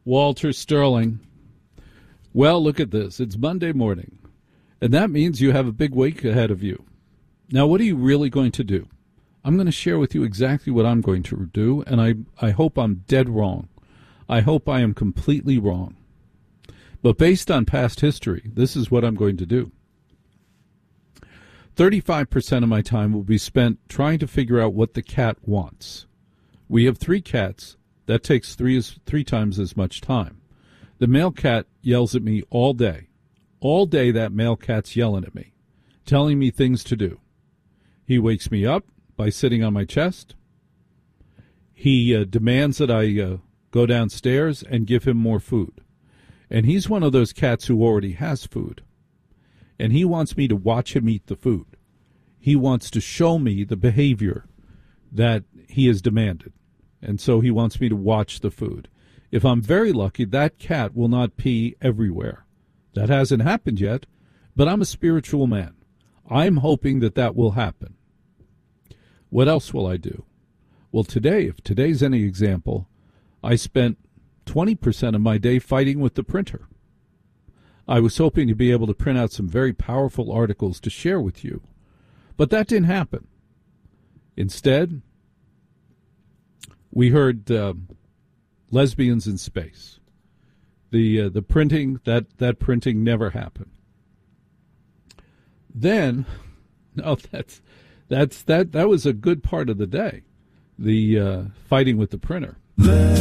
Walter Sterling. Well, look at this. It's Monday morning, and that means you have a big week ahead of you. Now, what are you really going to do? I'm going to share with you exactly what I'm going to do, and I hope I'm dead wrong. I hope I am completely wrong. But based on past history, this is what I'm going to do. 35% of my time will be spent trying to figure out what the cat wants. We have 3 cats. That takes three times as much time. The male cat yells at me all day. All day that male cat's yelling at me, telling me things to do. He wakes me up by sitting on my chest. He demands that I go downstairs and give him more food. And he's one of those cats who already has food. And he wants me to watch him eat the food. He wants to show me the behavior that he has demanded. And so he wants me to watch the food. If I'm very lucky, that cat will not pee everywhere. That hasn't happened yet, but I'm a spiritual man. I'm hoping that that will happen. What else will I do? Well, today, if today's any example, I spent 20% of my day fighting with the printer. I was hoping to be able to print out some very powerful articles to share with you, but that didn't happen. Instead, we heard lesbians in space. The printing, that printing never happened. Then, no, that was a good part of the day, the fighting with the printer.